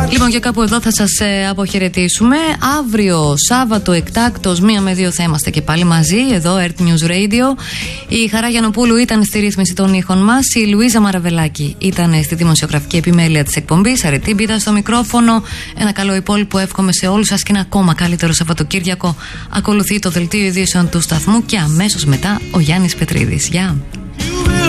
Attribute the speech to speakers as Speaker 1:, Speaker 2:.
Speaker 1: Λοιπόν, και κάπου εδώ θα σας αποχαιρετήσουμε. Αύριο Σάββατο εκτάκτος 1 με 2 θα είμαστε και πάλι μαζί, εδώ Earth News Radio. Η Χαρά Γιαννοπούλου ήταν στη ρύθμιση των ήχων μας. Η Λουίζα Μαραβελάκη ήταν στη δημοσιογραφική επιμέλεια της εκπομπής. Αρετή Μπίτα στο μικρόφωνο. Ένα καλό υπόλοιπο εύχομαι σε όλους σας και ένα ακόμα καλύτερο Σαββατοκύριακο. Ακολουθεί το δελτίο ειδήσεων του σταθμού και αμέσως μετά ο Γιάννης Πετρίδης. Γεια!